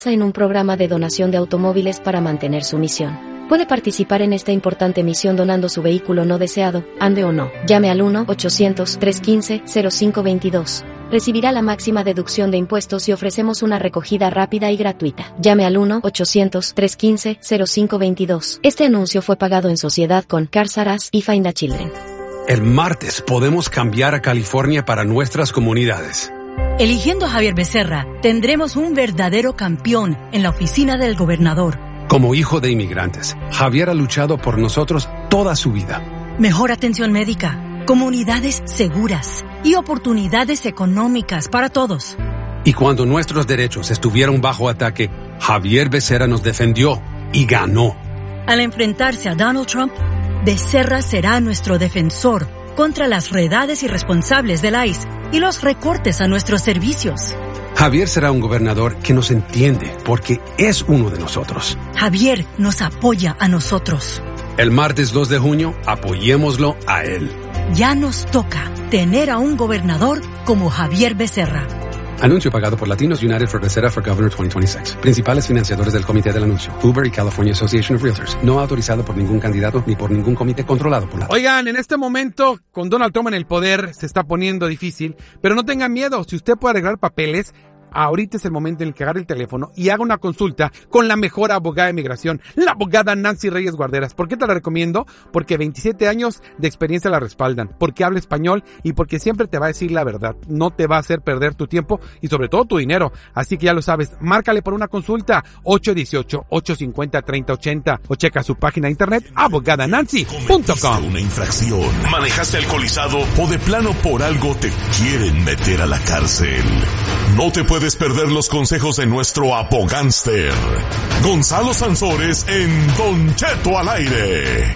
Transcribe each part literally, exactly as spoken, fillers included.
en un programa de donación de automóviles para mantener su misión. Puede participar en esta importante misión donando su vehículo no deseado, ande o no. Llame al uno ochocientos, trescientos quince, cero cinco veintidós. Recibirá la máxima deducción de impuestos y ofrecemos una recogida rápida y gratuita. Llame al uno ochocientos, trescientos quince, cero cinco veintidós. Este anuncio fue pagado en sociedad con Cars R Us y Find a Children. El martes podemos cambiar a California para nuestras comunidades. Eligiendo a Javier Becerra, tendremos un verdadero campeón en la oficina del gobernador. Como hijo de inmigrantes, Javier ha luchado por nosotros toda su vida. Mejor atención médica, comunidades seguras y oportunidades económicas para todos. Y cuando nuestros derechos estuvieron bajo ataque, Javier Becerra nos defendió y ganó. Al enfrentarse a Donald Trump, Becerra será nuestro defensor contra las redades irresponsables del I C E y los recortes a nuestros servicios. Javier será un gobernador que nos entiende porque es uno de nosotros. Javier nos apoya a nosotros. El martes dos de junio, apoyémoslo a él. Ya nos toca tener a un gobernador como Javier Becerra. Anuncio pagado por Latinos United for Becerra for Governor veinte veintiséis. Principales financiadores del comité del anuncio: Uber y California Association of Realtors. No autorizado por ningún candidato ni por ningún comité controlado por la... Oigan, en este momento, con Donald Trump en el poder, se está poniendo difícil, pero no tengan miedo. Si usted puede arreglar papeles, ahorita es el momento en el que agarre el teléfono y haga una consulta con la mejor abogada de migración, la abogada Nancy Reyes Guarderas. ¿Por qué te la recomiendo? Porque veintisiete años de experiencia la respaldan, porque habla español y porque siempre te va a decir la verdad. No te va a hacer perder tu tiempo y sobre todo tu dinero. Así que ya lo sabes, márcale por una consulta ocho uno ocho, ocho cinco cero, tres cero ocho cero o checa su página de internet abogada nancy punto com. Una infracción, manejaste alcoholizado o de plano por algo te quieren meter a la cárcel. No te puedes perder los consejos de nuestro abogánster Gonzalo Sansores en Don Cheto al aire.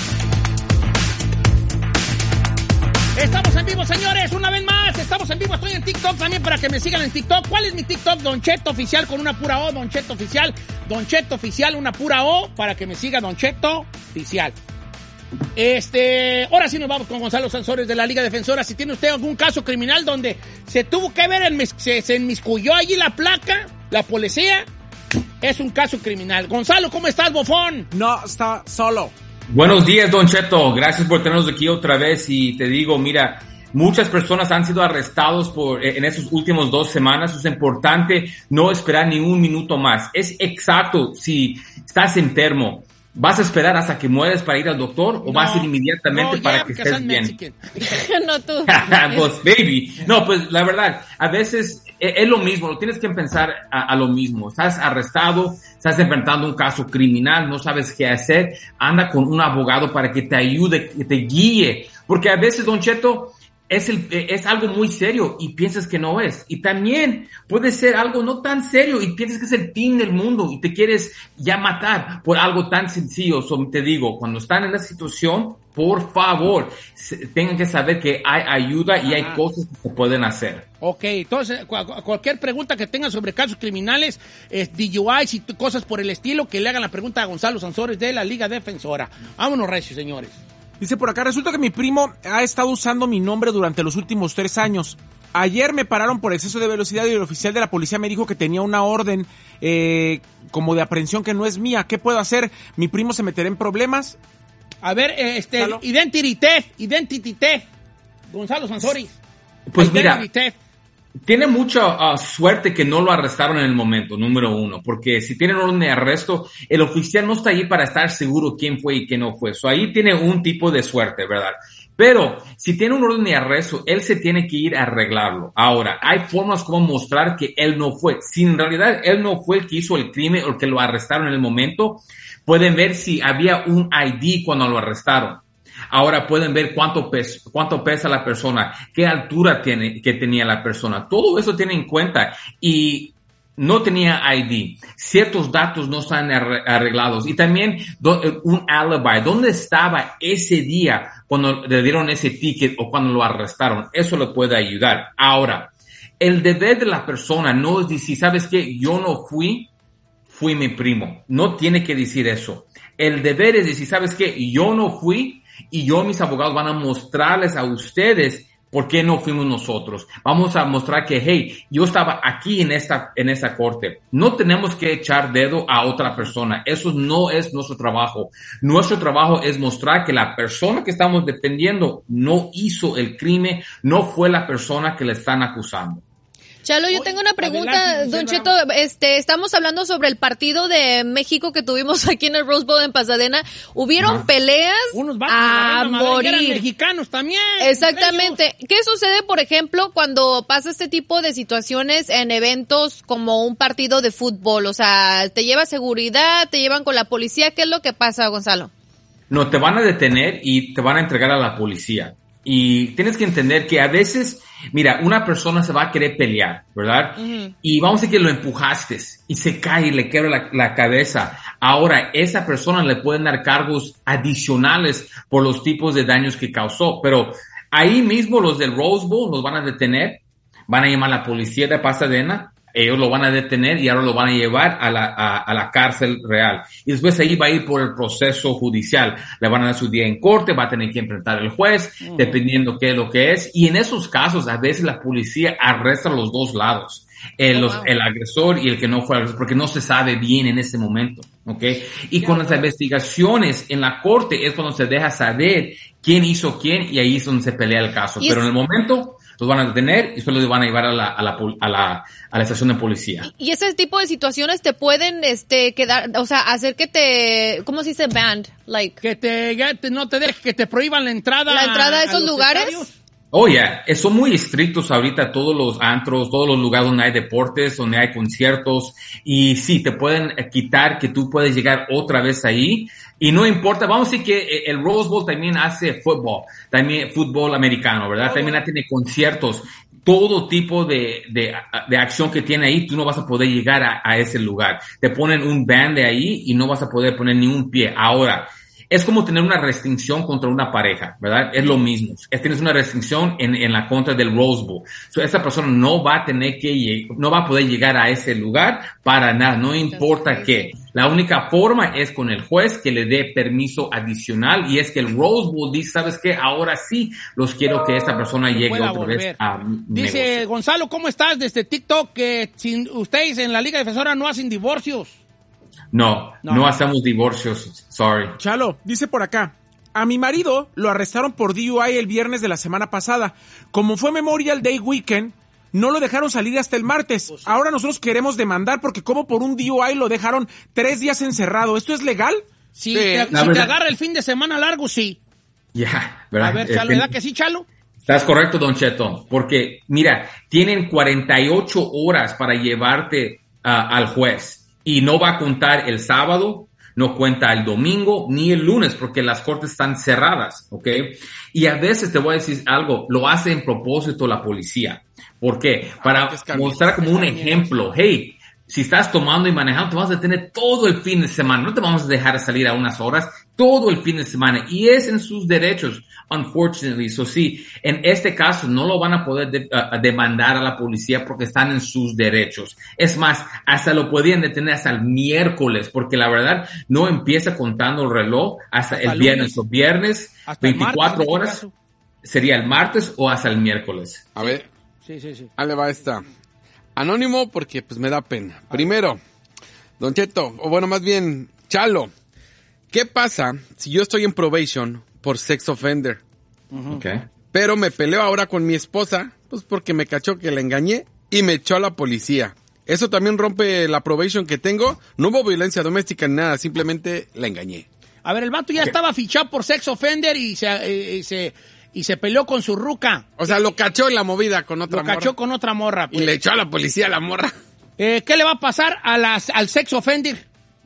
Estamos en vivo, señores, una vez más. Estamos en vivo, estoy en TikTok también para que me sigan en TikTok. ¿Cuál es mi TikTok? Don Cheto Oficial con una pura O, Don Cheto Oficial. Don Cheto Oficial, una pura O para que me siga Don Cheto Oficial. Este, ahora sí nos vamos con Gonzalo Sansores de la Liga Defensora. Si tiene usted algún caso criminal donde se tuvo que ver, en, se, se enmiscuyó allí la placa, la policía, es un caso criminal. Gonzalo, ¿cómo estás, bofón? No, está solo. Buenos días, Don Cheto. Gracias por tenernos aquí otra vez. Y te digo, mira, muchas personas han sido arrestados por, en esas últimas dos semanas. Es importante no esperar ni un minuto más. Es exacto, si estás enfermo, ¿vas a esperar hasta que mueres para ir al doctor o no, vas a ir inmediatamente no, para yeah, que estés bien? No, tú. Pues, baby. No, pues, la verdad, a veces es, es lo mismo. Lo tienes que pensar a, a lo mismo. Estás arrestado, estás enfrentando un caso criminal, no sabes qué hacer. Anda con un abogado para que te ayude, que te guíe. Porque a veces, Don Cheto, es, el, es algo muy serio y piensas que no es. Y también puede ser algo no tan serio y piensas que es el fin del mundo y te quieres ya matar por algo tan sencillo. So, te digo, cuando están en esa situación, por favor, se, tengan que saber que hay ayuda y Ajá. hay cosas que se pueden hacer. Ok, entonces cu- cualquier pregunta que tengan sobre casos criminales, eh, D U Is y t- cosas por el estilo, que le hagan la pregunta a Gonzalo Sansores de la Liga Defensora. Vámonos, recio, señores. Dice por acá, resulta que mi primo ha estado usando mi nombre durante los últimos tres años. Ayer me pararon por exceso de velocidad y el oficial de la policía me dijo que tenía una orden eh, como de aprehensión que no es mía. ¿Qué puedo hacer? ¿Mi primo se meterá en problemas? A ver, este, ¿Halo? Identity Theft, Identity Theft, Gonzalo Sansores. Pues mira, tiene mucha uh, suerte que no lo arrestaron en el momento, número uno, porque si tienen orden de arresto, el oficial no está ahí para estar seguro quién fue y quién no fue. So, ahí tiene un tipo de suerte, ¿verdad? Pero si tiene un orden de arresto, él se tiene que ir a arreglarlo. Ahora, hay formas como mostrar que él no fue. Si en realidad él no fue el que hizo el crimen o el que lo arrestaron en el momento, pueden ver si había un I D cuando lo arrestaron. Ahora pueden ver cuánto pesa, cuánto pesa la persona, qué altura tiene, que tenía la persona. Todo eso tiene en cuenta. Y no tenía I D. Ciertos datos no están arreglados. Y también un alibi. ¿Dónde estaba ese día cuando le dieron ese ticket o cuando lo arrestaron? Eso le puede ayudar. Ahora, el deber de la persona no es decir, ¿sabes qué? Yo no fui, fui mi primo. No tiene que decir eso. El deber es decir, ¿sabes qué? Yo no fui y yo, mis abogados, van a mostrarles a ustedes ¿Por qué no fuimos nosotros? Vamos a mostrar que, hey, yo estaba aquí en esta, en esta corte. No tenemos que echar dedo a otra persona. Eso no es nuestro trabajo. Nuestro trabajo es mostrar que la persona que estamos defendiendo no hizo el crimen, no fue la persona que le están acusando. Chalo, yo tengo una pregunta, Don Cheto, este, estamos hablando sobre el partido de México que tuvimos aquí en el Rose Bowl en Pasadena. Hubieron Ajá. peleas Unos a morir. Eran mexicanos también. Exactamente. ¿Qué sucede, por ejemplo, cuando pasa este tipo de situaciones en eventos como un partido de fútbol? O sea, te lleva seguridad, te llevan con la policía. ¿Qué es lo que pasa, Gonzalo? No, te van a detener y te van a entregar a la policía. Y tienes que entender que a veces, mira, una persona se va a querer pelear, ¿verdad? Uh-huh. Y vamos a decir que lo empujaste y se cae y le quiebra la, la cabeza. Ahora, esa persona le pueden dar cargos adicionales por los tipos de daños que causó. Pero ahí mismo los del Rose Bowl los van a detener, van a llamar a la policía de Pasadena, ellos lo van a detener y ahora lo van a llevar a la, a, a la cárcel real. Y después ahí va a ir por el proceso judicial. Le van a dar su día en corte, va a tener que enfrentar al juez, uh-huh. dependiendo qué es lo que es. Y en esos casos, a veces la policía arresta a los dos lados. El, los, el agresor y el que no fue agresor, porque no se sabe bien en ese momento, ¿ok? Y con las investigaciones en la corte es cuando se deja saber quién hizo quién y ahí es donde se pelea el caso. Pero en el momento los van a detener y solo los van a llevar a la, a la, a la, a la estación de policía. Y ese tipo de situaciones te pueden, este, quedar, o sea, hacer que te, ¿cómo se dice banned? Like. Que te, ya te, no te dejes, que te prohíban la entrada. La entrada a, a esos a lugares. Estadios. Oh, yeah. Son muy estrictos ahorita todos los antros, todos los lugares donde hay deportes, donde hay conciertos. Y sí, te pueden quitar que tú puedes llegar otra vez ahí. Y no importa, vamos a decir que el Rose Bowl también hace fútbol, también fútbol americano, ¿verdad? También tiene conciertos. Todo tipo de, de, de acción que tiene ahí, tú no vas a poder llegar a, a ese lugar. Te ponen un ban de ahí y no vas a poder poner ni un pie. Ahora, es como tener una restricción contra una pareja, ¿verdad? Es lo mismo. Es, tienes una restricción en, en la contra del Rose Bowl. So, esa persona no va a tener que, no va a poder llegar a ese lugar para nada, no importa qué. La única forma es con el juez que le dé permiso adicional y es que el Rose Bowl dice, ¿sabes qué? Ahora sí los quiero que esta persona llegue otra volver. vez a Dice, negocio. Gonzalo, ¿cómo estás? Desde TikTok, que sin ustedes en la Liga Defensora no hacen divorcios. No, no, no hacemos divorcios, sorry. Chalo, dice por acá, a mi marido lo arrestaron por D U I el viernes de la semana pasada. Como fue Memorial Day Weekend, no lo dejaron salir hasta el martes. Ahora nosotros queremos demandar porque como por un D U I lo dejaron tres días encerrado. ¿Esto es legal? Sí, sí. Te, si verdad, te agarra el fin de semana largo, sí. Ya, yeah, ¿verdad? A ver, Chalo, ¿verdad que sí, Chalo? Estás correcto, Don Cheto, porque, mira, tienen cuarenta y ocho horas para llevarte uh, al juez. Y no va a contar el sábado, no cuenta el domingo, ni el lunes, porque las cortes están cerradas, ¿ok? Y a veces, te voy a decir algo, lo hace en propósito la policía. ¿Por qué? Para mostrar como un ejemplo. Hey, si estás tomando y manejando, te vamos a detener todo el fin de semana. No te vamos a dejar salir a unas horas, todo el fin de semana. Y es en sus derechos, unfortunately. So, sí, en este caso no lo van a poder de, uh, demandar a la policía porque están en sus derechos. Es más, hasta lo podían detener hasta el miércoles, porque la verdad no empieza contando el reloj hasta, hasta el viernes. O viernes, veinticuatro martes, horas, este sería el martes o hasta el miércoles. A ver, sí, sí, sí. Ahí le va esta. Anónimo porque pues me da pena. Primero, Don Cheto, o bueno, más bien, Chalo, ¿qué pasa si yo estoy en probation por sex offender? Uh-huh. Okay. Pero me peleo ahora con mi esposa, pues porque me cachó que la engañé y me echó a la policía. ¿Eso también rompe la probation que tengo? No hubo violencia doméstica ni nada, simplemente la engañé. A ver, el vato ya okay. estaba fichado por sex offender y se... Eh, se... Y se peleó con su ruca. O sea, lo cachó en la movida con otra lo morra. Lo cachó con otra morra. Pues. Y le echó a la policía a la morra. Eh, ¿Qué le va a pasar a las, al sex offender?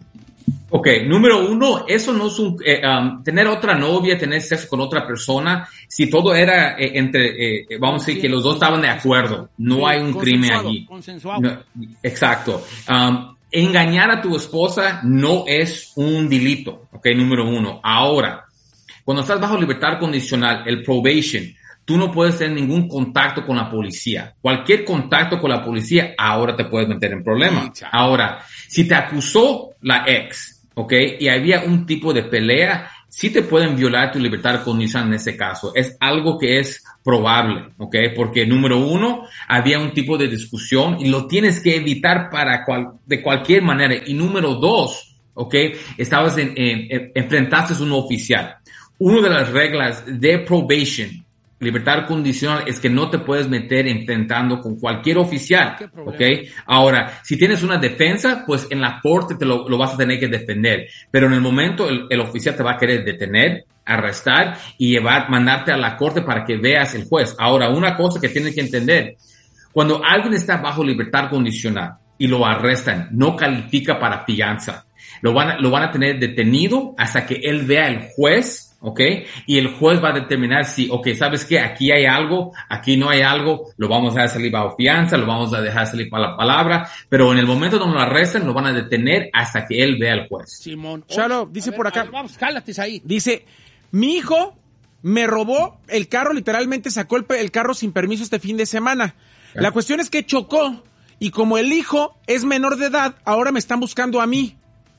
Ok, número uno, eso no es un... Eh, um, tener otra novia, tener sexo con otra persona, si todo era eh, entre... Eh, vamos a decir que los dos estaban de acuerdo. No sí, hay un crimen allí. Consensuado. No, exacto. Um, engañar a tu esposa no es un delito. Ok, número uno. Ahora... Cuando estás bajo libertad condicional, el probation, tú no puedes tener ningún contacto con la policía. Cualquier contacto con la policía, ahora te puedes meter en problemas. Ahora, si te acusó la ex, ¿ok? Y había un tipo de pelea, sí te pueden violar tu libertad condicional en ese caso. Es algo que es probable, ¿ok? Porque número uno, había un tipo de discusión y lo tienes que evitar para cual, de cualquier manera. Y número dos, ¿ok? Estabas en, en, en enfrentaste a un oficial. Una de las reglas de probation, libertad condicional, es que no te puedes meter enfrentando con cualquier oficial, ¿ok? Ahora, si tienes una defensa, pues en la corte te lo, lo vas a tener que defender. Pero en el momento, el, el oficial te va a querer detener, arrestar y llevar, mandarte a la corte para que veas el juez. Ahora, una cosa que tienes que entender, cuando alguien está bajo libertad condicional y lo arrestan, no califica para fianza. Lo van a, lo van a tener detenido hasta que él vea el juez, ¿ok? Y el juez va a determinar si, ok, ¿sabes qué? Aquí hay algo, aquí no hay algo, lo vamos a dejar salir bajo fianza, lo vamos a dejar salir para la palabra, pero en el momento donde lo arrestan, lo van a detener hasta que él vea al juez. Simón. Chalo, dice ver, por acá. Ver, vamos, cállate ahí. Dice, mi hijo me robó el carro, literalmente sacó el, el carro sin permiso este fin de semana. ¿Eh? La cuestión es que chocó y como el hijo es menor de edad, ahora me están buscando a mí.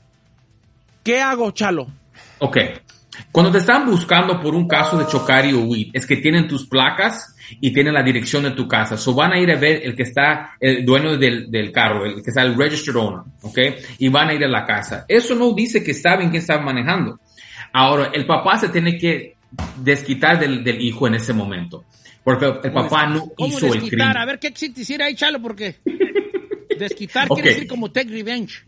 ¿Qué hago, Chalo? Ok. Cuando te están buscando por un caso de chocar y huir, es que tienen tus placas y tienen la dirección de tu casa. So van a ir a ver el que está, el dueño del, del carro, el que está el registered owner, ¿ok? Y van a ir a la casa. Eso no dice que saben quién está manejando. Ahora, el papá se tiene que desquitar del, del hijo en ese momento. Porque el papá no hizo desquitar? el crimen. A ver, ¿qué quisiera ahí, Chalo? Porque desquitar Okay. quiere decir como take revenge.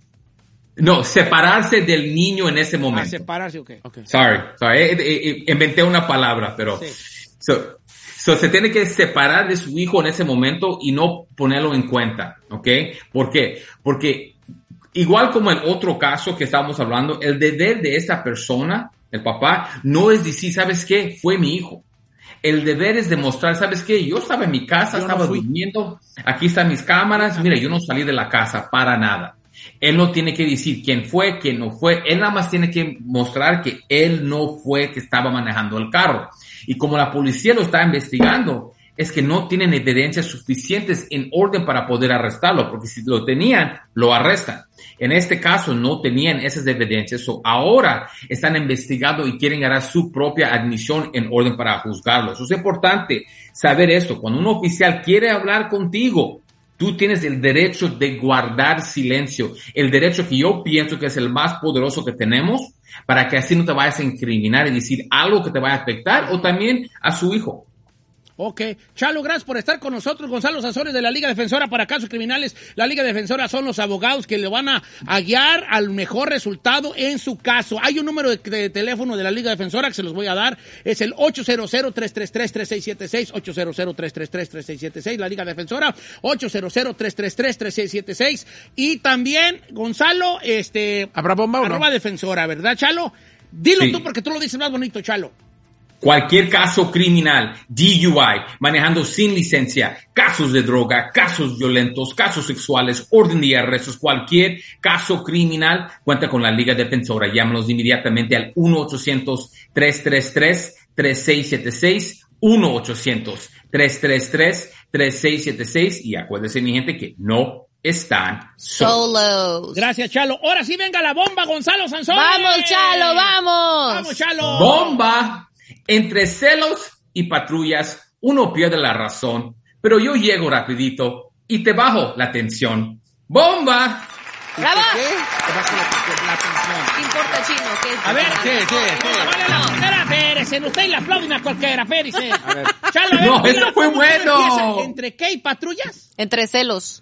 No, separarse del niño en ese momento. Ah, separarse, ok. okay. Sorry, sorry. Eh, eh, eh, inventé una palabra, pero... Sí. So, so, se tiene que separar de su hijo en ese momento y no ponerlo en cuenta, ¿ok? ¿Por qué? Porque igual como el otro caso que estábamos hablando, el deber de esta persona, el papá, no es decir, ¿sabes qué? Fue mi hijo. El deber es demostrar, ¿sabes qué? Yo estaba en mi casa, yo estaba no durmiendo, aquí están mis cámaras, mira, yo no salí de la casa para nada. Él no tiene que decir quién fue, quién no fue. Él nada más tiene que mostrar que él no fue que estaba manejando el carro. Y como la policía lo está investigando, es que no tienen evidencias suficientes en orden para poder arrestarlo, porque si lo tenían, lo arrestan. En este caso, no tenían esas evidencias. So, ahora están investigando y quieren ganar su propia admisión en orden para juzgarlo. Eso es importante saber esto. Cuando un oficial quiere hablar contigo, tú tienes el derecho de guardar silencio, el derecho que yo pienso que es el más poderoso que tenemos, para que así no te vayas a incriminar y decir algo que te vaya a afectar o también a su hijo. Ok. Chalo, gracias por estar con nosotros. Gonzalo Sanzores de la Liga Defensora para Casos Criminales. La Liga Defensora son los abogados que le van a, a guiar al mejor resultado en su caso. Hay un número de, de teléfono de la Liga Defensora que se los voy a dar. Es el ocho cero cero, tres tres tres, tres seis siete seis, ocho cero cero, tres tres tres, tres seis siete seis. La Liga Defensora, ocho cero cero, tres tres tres, tres seis siete seis. Y también, Gonzalo, este... ¿Habrá bomba o no? Arroba Defensora, ¿verdad, Chalo? Dilo Sí. tú porque tú lo dices más bonito, Chalo. Cualquier caso criminal, D U I, manejando sin licencia, casos de droga, casos violentos, casos sexuales, orden de arrestos, cualquier caso criminal, cuenta con la Liga Defensora. Llámanos inmediatamente al uno ochocientos, tres tres tres, tres seis siete seis, uno ochocientos, tres tres tres, tres seis siete seis y acuérdense, mi gente, que no están solos. Solos. Gracias, Chalo. Ahora sí venga la bomba, Gonzalo Sanzón. ¡Vamos, Chalo, vamos! ¡Vamos, Chalo! ¡Bomba! Entre celos y patrullas, uno pierde la razón, pero yo llego rapidito y te bajo la tensión. ¡Bomba! ¡Bravo! ¿Qué? Te bajo la, la tensión. ¿Qué importa, Chino? ¿Qué A ver, sí, sí, sí. Vale la primera, espérese. Usted le aplauden a cualquiera, espérese. A ver. Chalo, a ver, No, mira, eso fue ¿cómo bueno. empieza? ¿Entre qué y patrullas? Entre celos.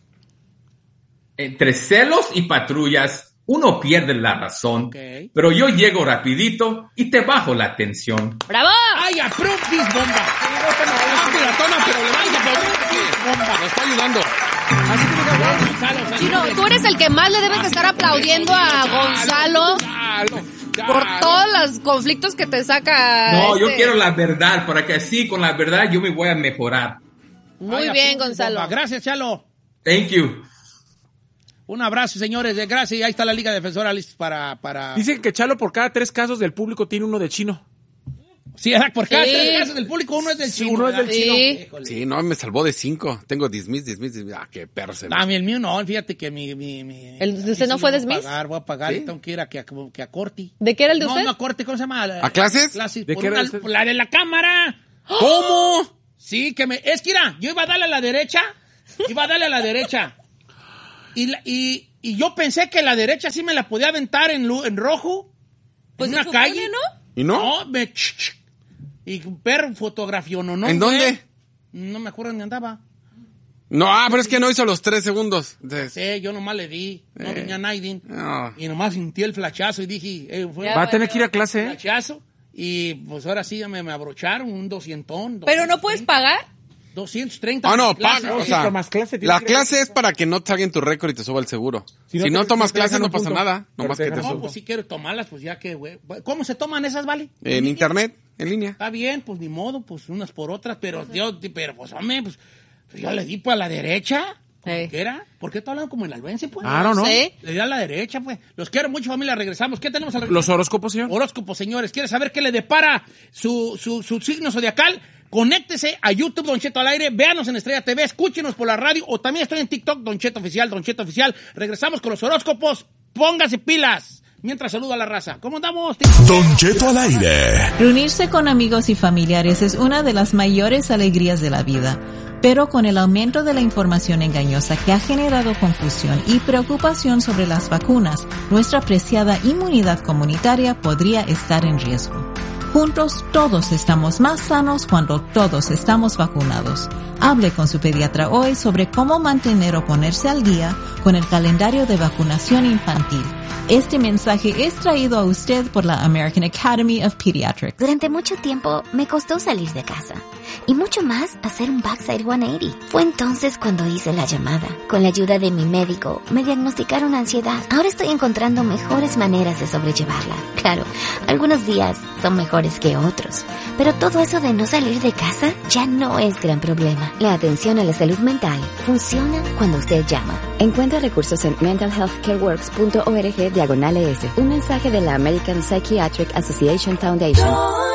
Entre celos y patrullas, uno pierde la razón, Ok. pero yo llego rapidito y te bajo la tensión. ¡Bravo! ¡Ay, approve this bomba! Ah, piratona, pero le vamos a aplaudir this bomba. Nos está ayudando. Así que diga, wow, Gonzalo. Sanzón. Chino, tú eres el que más le debes de estar aplaudiendo a Gonzalo Chalo, por Chalo. todos los conflictos que te saca. No, yo este. quiero la verdad, para que así con la verdad yo me voy a mejorar. Muy Ay, bien, approve this Gonzalo. bomba. Gracias, Chalo. Thank you. Un abrazo, señores. De gracias. Y ahí está la Liga Defensora lista para... para... Dicen que Chalo por cada tres casos del público tiene uno de Chino. Sí, por cada Sí. tres casos del público, uno es del Sí, chino. uno es del ¿verdad? chino. Sí. Híjole. Sí, no, me salvó de cinco. Tengo diez mil, diez mil, diez mil. Ah, qué perro se ve. A mí el mío no, fíjate que mi... mi, mi ¿El de a mí usted no sí fue me de voy a Smith? pagar, voy a pagar, ¿Sí? y tengo que ir a que, a, que a Corti. ¿De qué era el de no, usted? No, a Corti, ¿cómo se llama? ¿A clases? Clases, ¿De por qué era una- usted? la de la cámara. ¿Cómo? Sí, que me... Es que mira, yo iba a darle a la derecha, iba a darle a la derecha. Y, la- y, y yo pensé que la derecha sí me la podía aventar en, lu- en rojo, Pues en se una supone, calle. ¿no? ¿Y no? No, me... ch, ch, y un perro fotografió, ¿no? no ¿En güey. dónde? No me acuerdo dónde andaba. No, ah, pero es que no hizo los tres segundos. Entonces, Sí, yo nomás le di, no Eh. venía nadie. no. Y nomás sentí el flachazo y dije, eh, fue Ya Va un a tener que ir a clase, ¿eh? flachazo. Y pues ahora sí me, me abrocharon un doscientón. Pero no puedes pagar. doscientos treinta. Ah, no, clase, paga. O güey. sea, tomas clase, tienes la que- clase es para que no salga en tu récord y te suba el seguro. Si no, te- tomas te clases dejan no un pasa punto. nada. Pero Nomás te que te dejan No, un suba. pues si quiero tomarlas, pues ya que, güey. ¿Cómo se toman esas, vale? En internet, en línea. Está bien, pues ni modo, pues unas por otras, pero yo, pero pues hombre, pues yo le di para la derecha. Sí. ¿Qué era? ¿Por qué está hablando como el albense, pues? Ah, no, no. sé. Le di a la derecha, pues. Los quiero mucho, familia, regresamos. ¿Qué tenemos al regresar? Los horóscopos, señor. Horóscopo, señores. ¿Quiere saber qué le depara su, su, su signo zodiacal? Conéctese a YouTube, Don Cheto al aire. Véanos en Estrella T V. Escúchenos por la radio. O también estoy en TikTok, Don Cheto Oficial, Don Cheto Oficial. Regresamos con los horóscopos. Póngase pilas. Mientras saludo a la raza. ¿Cómo andamos? Don Cheto al aire. Reunirse con amigos y familiares es una de las mayores alegrías de la vida. Pero con el aumento de la información engañosa que ha generado confusión y preocupación sobre las vacunas, nuestra preciada inmunidad comunitaria podría estar en riesgo. Juntos todos estamos más sanos cuando todos estamos vacunados. Hable con su pediatra hoy sobre cómo mantener o ponerse al día con el calendario de vacunación infantil. Este mensaje es traído a usted por la American Academy of Pediatrics. Durante mucho tiempo me costó salir de casa y mucho más hacer un backside ciento ochenta. Fue entonces cuando hice la llamada. Con la ayuda de mi médico me diagnosticaron ansiedad. Ahora estoy encontrando mejores maneras de sobrellevarla. Claro, algunos días son mejores que otros, pero todo eso de no salir de casa ya no es gran problema. La atención a la salud mental funciona cuando usted llama. Encuentra recursos en mental health care works punto org diagonal E S. Un mensaje de la American Psychiatric Association Foundation.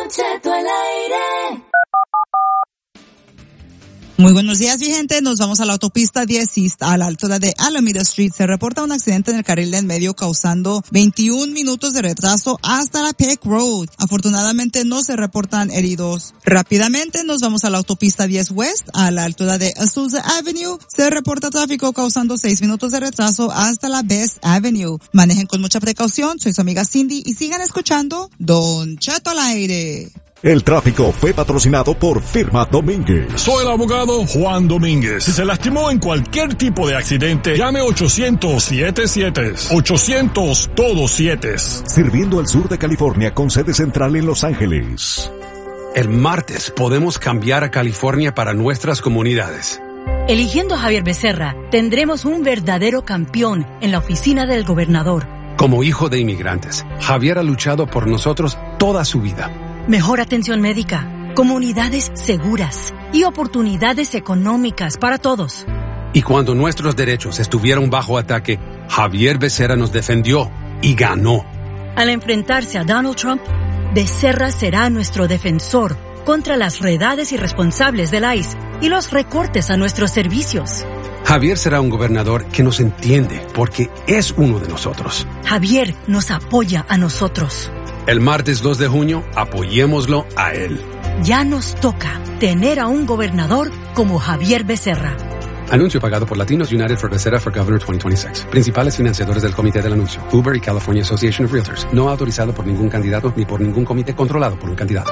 Muy buenos días, mi gente. Nos vamos a la autopista diez East, a la altura de Alameda Street. Se reporta un accidente en el carril del medio causando veintiún minutos de retraso hasta la Peck Road. Afortunadamente no se reportan heridos. Rápidamente nos vamos a la autopista diez West, a la altura de Azusa Avenue. Se reporta tráfico causando seis minutos de retraso hasta la Best Avenue. Manejen con mucha precaución. Soy su amiga Cindy y sigan escuchando Don Cheto al aire. El tráfico fue patrocinado por Firma Domínguez. Soy el abogado Juan Domínguez. Si se lastimó en cualquier tipo de accidente, llame ochocientos siete siete. ochocientos todos siete. Sirviendo al sur de California con sede central en Los Ángeles. El martes podemos cambiar a California para nuestras comunidades. Eligiendo a Javier Becerra, tendremos un verdadero campeón en la oficina del gobernador. Como hijo de inmigrantes, Javier ha luchado por nosotros toda su vida. Mejor atención médica, comunidades seguras y oportunidades económicas para todos. Y cuando nuestros derechos estuvieron bajo ataque, Javier Becerra nos defendió y ganó. Al enfrentarse a Donald Trump, Becerra será nuestro defensor contra las redades irresponsables del I C E y los recortes a nuestros servicios. Javier será un gobernador que nos entiende porque es uno de nosotros. Javier nos apoya a nosotros. El martes dos de junio, apoyémoslo a él. Ya nos toca tener a un gobernador como Javier Becerra. Anuncio pagado por Latinos United for Becerra for Governor veinte veintiséis. Principales financiadores del comité del anuncio. Uber y California Association of Realtors. No autorizado por ningún candidato ni por ningún comité controlado por un candidato.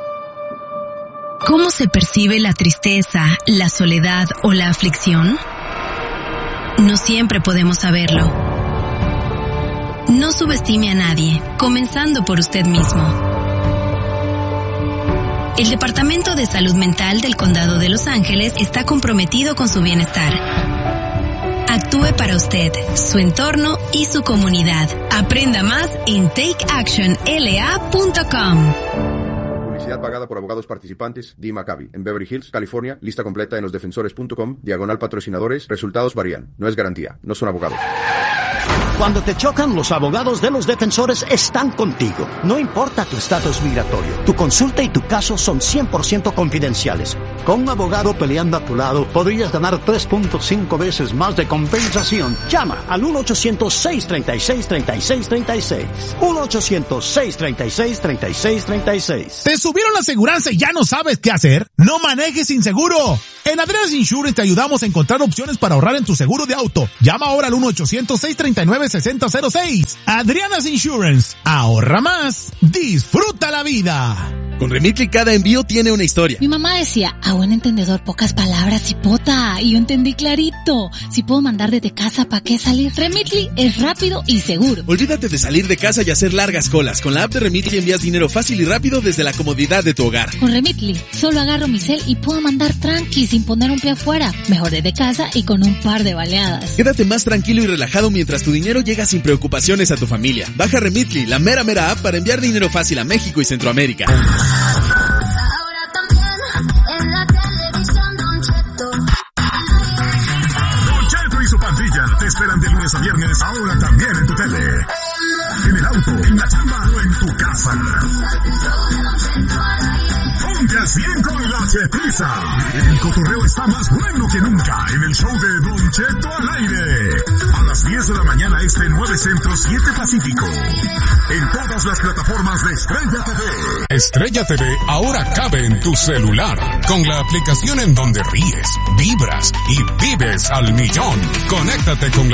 ¿Cómo se percibe la tristeza, la soledad o la aflicción? No siempre podemos saberlo. No subestime a nadie, comenzando por usted mismo. El Departamento de Salud Mental del Condado de Los Ángeles está comprometido con su bienestar. Actúe para usted, su entorno y su comunidad. Aprenda más en take action l a punto com. Publicidad pagada por abogados participantes. Dee Maccabi, en Beverly Hills, California. Lista completa en losdefensores punto com. Diagonal patrocinadores. Resultados varían. No es garantía. No son abogados. Cuando te chocan, los abogados de los defensores están contigo. No importa tu estatus migratorio, tu consulta y tu caso son cien por ciento confidenciales. Con un abogado peleando a tu lado, podrías ganar tres punto cinco veces más de compensación. Llama al uno ochocientos, seis treinta y seis, treinta y seis treinta y seis. uno ochocientos, seis treinta y seis, treinta y seis treinta y seis. ¿Te subieron la aseguranza y ya no sabes qué hacer? ¡No manejes sin seguro! En Adriana's Insurance te ayudamos a encontrar opciones para ahorrar en tu seguro de auto. Llama ahora al uno ochocientos, seis treinta y nueve, seis cero cero seis. Adriana's Insurance. Ahorra más. Disfruta la vida. Con Remitly cada envío tiene una historia. Mi mamá decía, a buen entendedor pocas palabras, hipota. Y yo entendí clarito. Si puedo mandar desde casa, ¿para qué salir? Remitly es rápido y seguro. Olvídate de salir de casa y hacer largas colas. Con la app de Remitly envías dinero fácil y rápido desde la comodidad de tu hogar. Con Remitly, solo agarro mi cel y puedo mandar tranqui sin poner un pie afuera. Mejor desde casa y con un par de baleadas. Quédate más tranquilo y relajado mientras tu dinero llega sin preocupaciones a tu familia. Baja Remitly, la mera mera app para enviar dinero fácil a México y Centroamérica. Ahora también en la televisión Don Cheto. Don Cheto y su pandilla te esperan de lunes a viernes, ahora también en tu tele. En el auto, en la chamba o en tu casa. Ponte al cien con la chetiza. El cotorreo está más bueno que nunca en el show de Don Cheto al aire. A las diez de la mañana este, nueve Centro, siete Pacífico. En todas las plataformas de Estrella T V. Estrella T V ahora cabe en tu celular. Con la aplicación en donde ríes, vibras y vives al millón. Conéctate con la